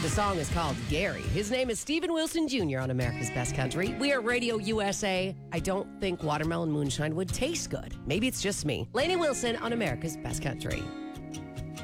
The song is called Gary. His name is Steven Wilson Jr. on America's Best Country. We are Radio USA. I don't think watermelon moonshine would taste good. Maybe it's just me. Lainey Wilson on America's Best Country.